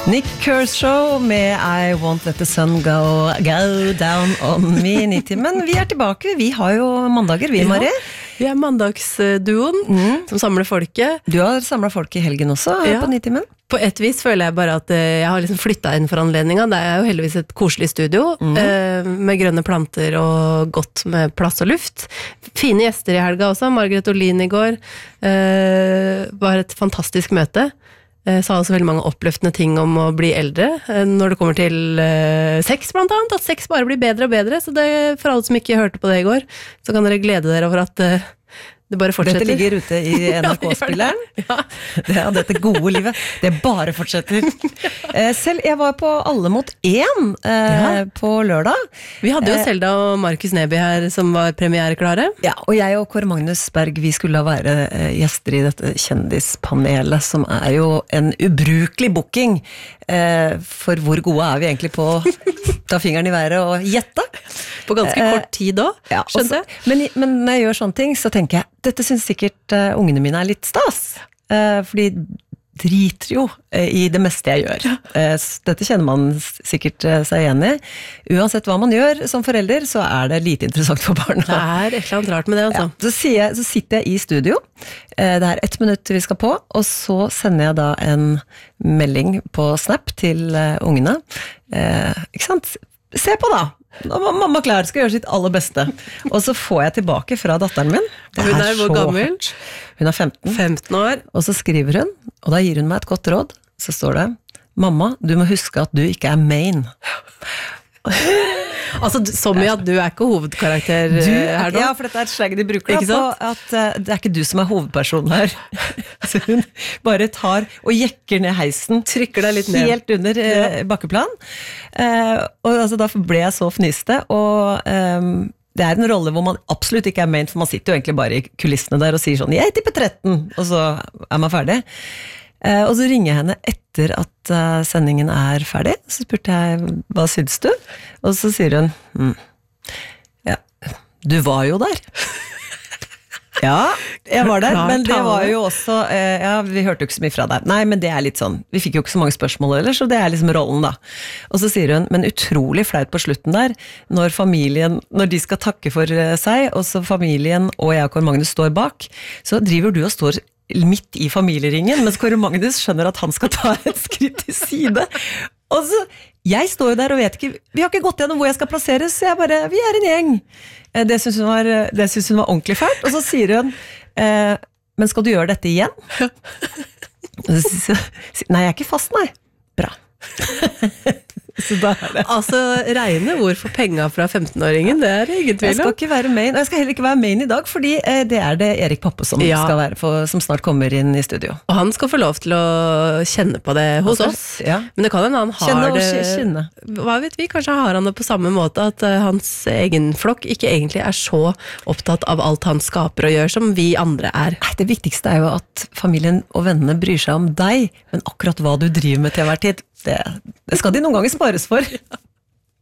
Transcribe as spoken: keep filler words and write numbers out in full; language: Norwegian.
Nick Kershaw med I Won't Let the Sun Go, go Down on Me nitti. Men vi er tilbake, vi har jo mandager, vi, Marie. Ja, vi er mandagsduoen mm. som samler folket. Du har samlet folk i helgen også, ja. På nitti-men. På et vis føler jeg bare at jeg har liksom flyttet inn for anledningen. Det er jo heldigvis et koselig studio, mm. eh, med grønne planter og godt med plass og luft. Fine gjester i helga også, Margaret Olin i går. Eh, var et fantastisk møte. Eh, sa også veldig mange oppløftende ting om å bli eldre, eh, når det kommer til eh, sex blant annet, at sex bare blir bedre og bedre, så det, for alle som ikke hørte på det i går, så kan dere glede dere over at eh, det bare fortsetter. Dette ligger ute i N R K-spilleren. Ja, det er dette gode livet. Det bare fortsetter. Ja. Selv, jeg var på Alle mot én eh, ja. På lørdag. Vi hadde jo Selda og Markus Neby her som var premiereklare. Ja, og jeg og Kåre Magnus Berg, vi skulle være eh, gjester i dette kjendispanelet, som er jo en ubrukelig booking. Eh, for hvor gode er vi egentlig på ta fingeren i været og gjette? På ganske kort tid da, ja, skjønte jeg. Men, men når jeg gjør sånne ting, så tenker jeg, dette synes sikkert uh, ungene mine er litt stas. Uh, fordi driter jo uh, i det meste jeg gjør. Uh, dette kjenner man sikkert uh, seg igjen i. Uansett hva man gjør som forelder, så er det lite interessant for barna. Det er et eller annet rart med det, altså. Ja, så, sier jeg, så sitter jeg i studio, uh, det er ett minutt vi skal på, og så sender jeg da en melding på Snap til uh, ungene. Uh, ikke sant? Se på da! Nå var mamma klar, skal gjøre sitt aller beste. Og så får jeg tilbake fra datteren min. Det er hun er hvor gammel? Hun er femten. femten år. Og så skriver hun, og da gir hun meg et godt råd. Så står det, mamma, du må huske at du ikke er main. Altså, som i at du er ikke hovedkarakter du, her da? Ja, for dette er et slag de bruker da, på at uh, det er ikke du som er hovedpersonen her. Så hun bare tar og jekker ned heisen, trykker deg litt ned. Helt under uh, bakkeplan. Uh, og altså, da ble jeg så fniste, og um, det er en rolle hvor man absolutt ikke er main, for man sitter jo egentlig bare i kulissene der og sier sånn, jeg tipper tretten, og så er man ferdig. Uh, og så ringer jeg henne etter at uh, sendingen er ferdig, så spurte jeg, hva synes du? Og så sier hun, mm, ja, du var jo der. Ja, jeg var der, men det var jo også, uh, ja, vi hørte jo ikke så mye fra deg. Nei, men det er litt sånn, vi fikk jo ikke så mange spørsmål ellers, så det er liksom rollen da. Og så sier hun, men utrolig flaut på slutten der, når familien, når de skal takke for uh, seg, og så familien og jeg og Kåre Magnus står bak, så driver du og står midt i familieringen, mens Kåre Magnus skjønner at han skal ta et skritt til side. Og så, jeg står jo der og vet ikke, vi har ikke gått gjennom hvor jeg skal plasseres, så jeg bare, vi er en gjeng. Det synes hun var, det synes hun var ordentlig fælt, og så sier hun, eh, men skal du gjøre dette igjen? Og så sier hun, nei, jeg er ikke fast, nei. Bra. Så da er det. Altså, regne ord for penger fra femtenåringen, det er ingen tvil om. Jeg skal ikke være main, og jeg skal heller ikke være main i dag, fordi eh, det er det Erik Poppe som, ja. skal være for, som snart kommer inn i studio. Og han skal få lov til å kjenne på det hos oss. Ja. Men det kan hende han har kjenne og det... Kjenne. Hva vet vi? Kanskje har han det på samme måte, at uh, hans egen flokk ikke egentlig er så opptatt av alt han skaper og gjør som vi andre er. Nei, det viktigste er jo at familien og vennene bryr seg om deg, men akkurat hva du driver med til hver tid, det, det skal de noen ganger spares for.